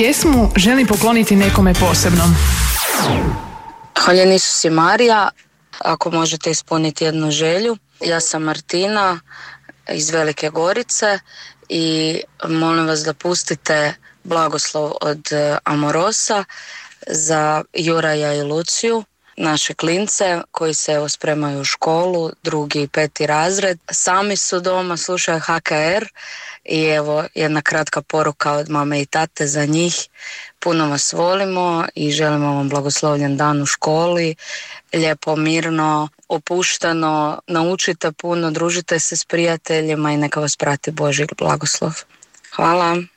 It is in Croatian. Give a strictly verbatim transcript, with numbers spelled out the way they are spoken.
pjesmu želim pokloniti nekome posebnom. Hvaljen Isus i Marija, ako možete ispuniti jednu želju. Ja sam Martina iz Velike Gorice i molim vas da pustite blagoslov od Amorosa za Juraja i Luciju, naše klince koji se evo spremaju u školu, drugi i peti razred. Sami su doma, slušaju H K R i evo jedna kratka poruka od mame i tate za njih. Puno vas volimo i želimo vam blagoslovljen dan u školi. Lijepo, mirno, opušteno, naučite puno, družite se s prijateljima i neka vas prati Božji blagoslov. Hvala.